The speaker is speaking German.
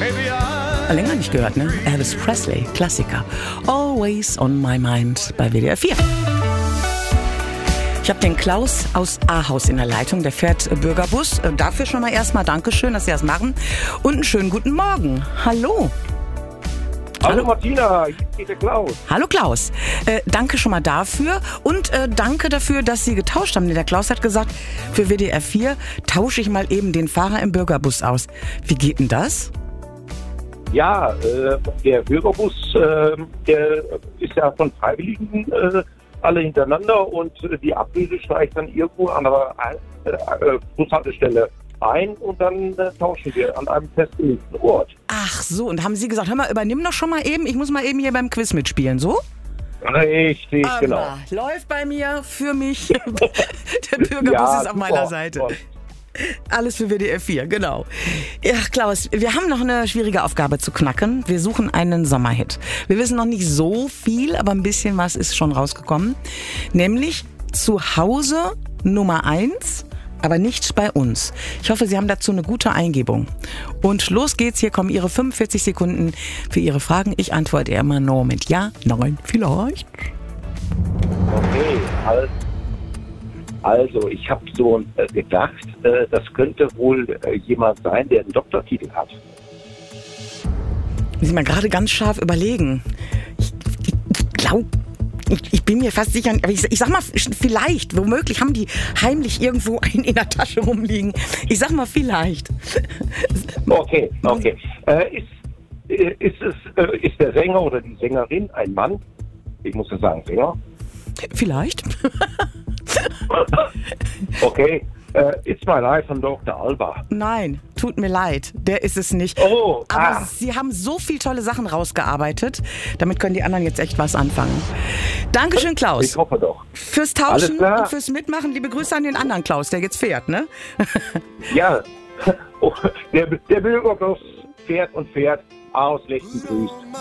Länger nicht gehört, ne? Elvis Presley, Klassiker. Always on my mind bei WDR 4. Ich habe den Klaus aus Ahaus in der Leitung, der fährt Bürgerbus. Dafür schon mal erstmal Dankeschön, dass Sie das machen. Und einen schönen guten Morgen. Hallo. Hallo Martina, hier ist der Klaus. Hallo Klaus. Danke schon mal dafür und danke dafür, dass Sie getauscht haben. Der Klaus hat gesagt, für WDR 4 tausche ich mal eben den Fahrer im Bürgerbus aus. Wie geht denn das? Ja, der Bürgerbus, der ist ja von Freiwilligen alle hintereinander und die Ablöse steigt dann irgendwo an der Bushaltestelle ein und dann tauschen wir an einem festgelegten Ort. Ach so, und haben Sie gesagt, hör mal, übernimm doch schon mal eben, ich muss mal eben hier beim Quiz mitspielen, so? Richtig, genau. Läuft bei mir, für mich. Der Bürgerbus ist auf meiner Seite. Toll. Alles für WDR 4, genau. Ja, Klaus, wir haben noch eine schwierige Aufgabe zu knacken. Wir suchen einen Sommerhit. Wir wissen noch nicht so viel, aber ein bisschen was ist schon rausgekommen. Nämlich zu Hause Nummer 1, aber nicht bei uns. Ich hoffe, Sie haben dazu eine gute Eingebung. Und los geht's, hier kommen Ihre 45 Sekunden für Ihre Fragen. Ich antworte immer nur mit Ja, Nein, vielleicht. Okay, also ich habe so gedacht, das könnte wohl jemand sein, der einen Doktortitel hat. Muss ich mal gerade ganz scharf überlegen. Ich glaube, ich bin mir fast sicher, aber ich sag mal, vielleicht, womöglich haben die heimlich irgendwo einen in der Tasche rumliegen. Ich sag mal, vielleicht. Okay. Ist der Sänger oder die Sängerin ein Mann? Ich muss ja sagen, Sänger. Vielleicht. Okay. It's My Life von Dr. Alba. Nein, tut mir leid, der ist es nicht. Oh, aber Sie haben so viele tolle Sachen rausgearbeitet, damit können die anderen jetzt echt was anfangen. Dankeschön, Klaus. Ich hoffe doch. Fürs Tauschen und fürs Mitmachen. Liebe Grüße an den anderen Klaus, der jetzt fährt, ne? Ja, der Bürgerbus fährt und fährt. Aus Lechten grüßt.